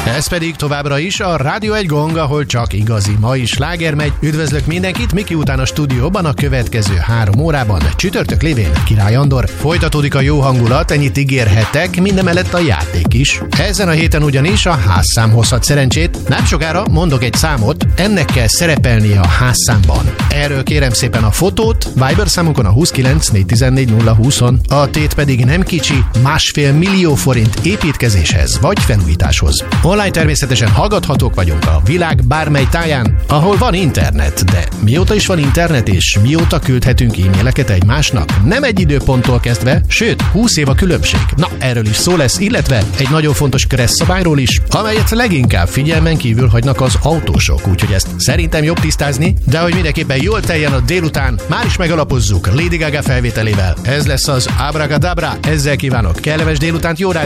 Ez pedig továbbra is a Rádió Egy Gong, ahol csak igazi mai sláger megy. Üdvözlök mindenkit, Miki után a stúdióban a következő 3 órában, csütörtök lévén Király Andor. Folytatódik a jó hangulat, ennyit ígérhetek, mindemellett a játék is. Ezen a héten ugyanis a házszám hozhat szerencsét. Nem sokára mondok egy számot, ennek kell szerepelnie a házszámban. Erről kérem szépen a fotót, Viber számunkon a 29 414 020-on. A tét pedig nem kicsi, 1,5 millió forint építkezéshez vagy felújításhoz. Online természetesen hallgathatók vagyunk a világ bármely táján, ahol van internet, de mióta is van internet és mióta küldhetünk e-maileket egymásnak? Nem egy időponttól kezdve, sőt 20 év a különbség. Na, erről is szó lesz, illetve egy nagyon fontos kresszabályról is, amelyet leginkább figyelmen kívül hagynak az autósok, úgyhogy ezt szerintem jobb tisztázni, de hogy mindenképpen jól teljen a délután, már is megalapozzuk Lady Gaga felvételével. Ez lesz az Abracadabra, ezzel kívánok kellemes délutánt, jó